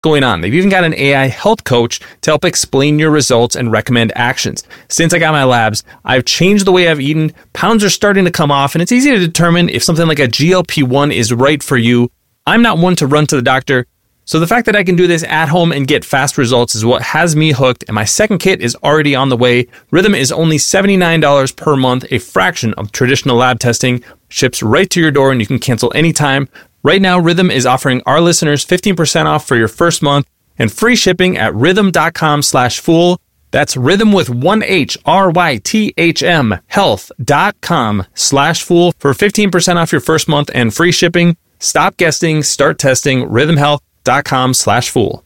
going on. They've even got an AI health coach to help explain your results and recommend actions. Since I got my labs, I've changed the way I've eaten. Pounds are starting to come off, and it's easy to determine if something like a GLP-1 is right for you. I'm not one to run to the doctor, so the fact that I can do this at home and get fast results is what has me hooked, and my second kit is already on the way. Rhythm is only $79 per month, a fraction of traditional lab testing, ships right to your door, and you can cancel anytime. Right now, Rhythm is offering our listeners 15% off for your first month and free shipping at rhythm.com/fool. That's Rhythm with 1H, RYTHM, health.com/fool for 15% off your first month and free shipping. Stop guessing, start testing, rhythmhealth.com/fool.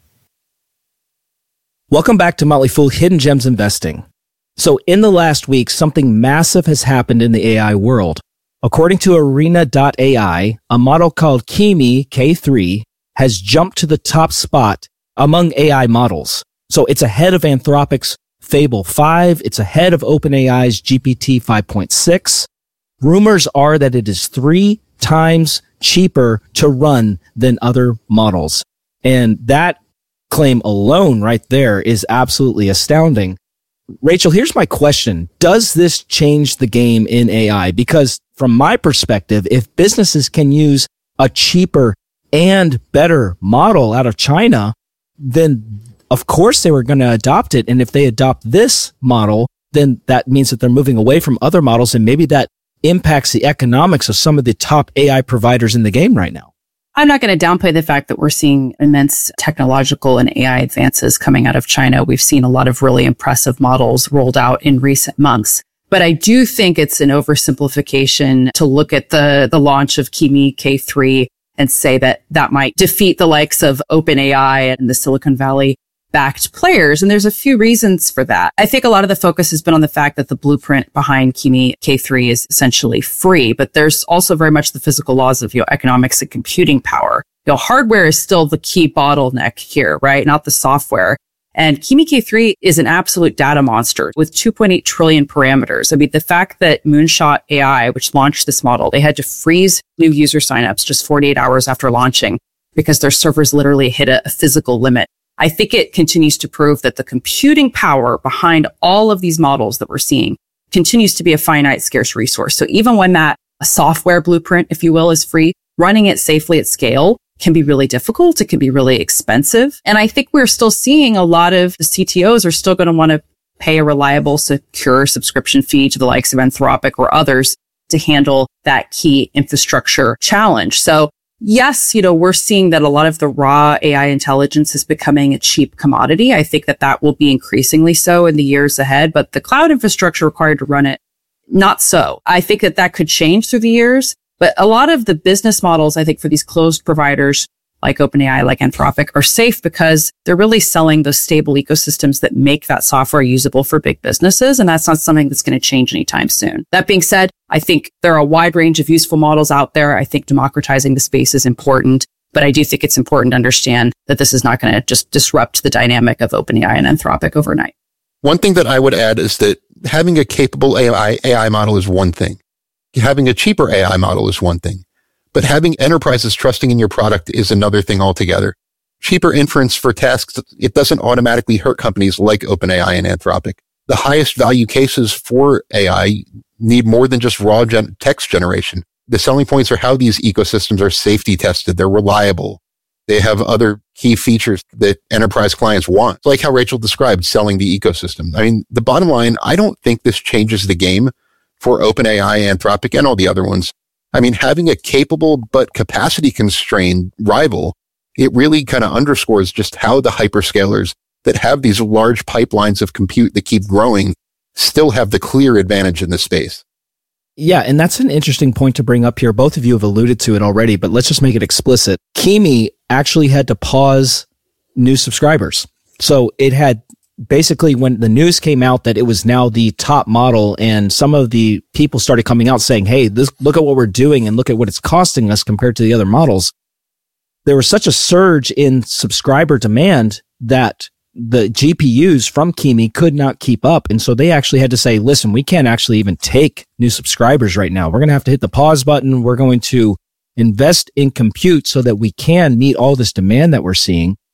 Welcome back to Motley Fool Hidden Gems Investing. So in the last week, something massive has happened in the AI world. According to Arena.ai, a model called Kimi K3 has jumped to the top spot among AI models. So it's ahead of Anthropic's Fable 5. It's ahead of OpenAI's GPT 5.6. Rumors are that it is 3 times cheaper to run than other models. And that claim alone right there is absolutely astounding. Rachel, here's my question. Does this change the game in AI? Because from my perspective, if businesses can use a cheaper and better model out of China, then of course they were going to adopt it. And if they adopt this model, then that means that they're moving away from other models, and maybe that impacts the economics of some of the top AI providers in the game right now. I'm not going to downplay the fact that we're seeing immense technological and AI advances coming out of China. We've seen a lot of really impressive models rolled out in recent months. But I do think it's an oversimplification to look at the launch of Kimi K3 and say that that might defeat the likes of OpenAI and the Silicon Valley backed players. And there's a few reasons for that. I think a lot of the focus has been on the fact that the blueprint behind Kimi K3 is essentially free, but there's also very much the physical laws of, economics and computing power. Hardware is still the key bottleneck here, right? Not the software. And Kimi K3 is an absolute data monster with 2.8 trillion parameters. I mean, the fact that Moonshot AI, which launched this model, they had to freeze new user signups just 48 hours after launching because their servers literally hit a physical limit. I think it continues to prove that the computing power behind all of these models that we're seeing continues to be a finite, scarce resource. So even when that software blueprint, if you will, is free, running it safely at scale can be really difficult. It can be really expensive. And I think we're still seeing a lot of the CTOs are still going to want to pay a reliable, secure subscription fee to the likes of Anthropic or others to handle that key infrastructure challenge. So yes, we're seeing that a lot of the raw AI intelligence is becoming a cheap commodity. I think that will be increasingly so in the years ahead, but the cloud infrastructure required to run it, not so. I think that could change through the years, but a lot of the business models, I think, for these closed providers like OpenAI, like Anthropic, are safe because they're really selling those stable ecosystems that make that software usable for big businesses. And that's not something that's going to change anytime soon. That being said, I think there are a wide range of useful models out there. I think democratizing the space is important, but I do think it's important to understand that this is not going to just disrupt the dynamic of OpenAI and Anthropic overnight. One thing that I would add is that having a capable AI model is one thing. Having a cheaper AI model is one thing. But having enterprises trusting in your product is another thing altogether. Cheaper inference for tasks, it doesn't automatically hurt companies like OpenAI and Anthropic. The highest value cases for AI need more than just raw text generation. The selling points are how these ecosystems are safety tested. They're reliable. They have other key features that enterprise clients want. Like how Rachel described selling the ecosystem. I mean, the bottom line, I don't think this changes the game for OpenAI, Anthropic, and all the other ones. I mean, having a capable but capacity constrained rival, it really kind of underscores just how the hyperscalers that have these large pipelines of compute that keep growing still have the clear advantage in this space. Yeah, and that's an interesting point to bring up here. Both of you have alluded to it already, but let's just make it explicit. Kimi actually had to pause new subscribers. So it had basically, when the news came out that it was now the top model, and some of the people started coming out saying, hey, look at what we're doing and look at what it's costing us compared to the other models. There was such a surge in subscriber demand that the GPUs from Kimi could not keep up. And so they actually had to say, listen, we can't actually even take new subscribers right now. We're going to have to hit the pause button. We're going to invest in compute so that we can meet all this demand that we're seeing.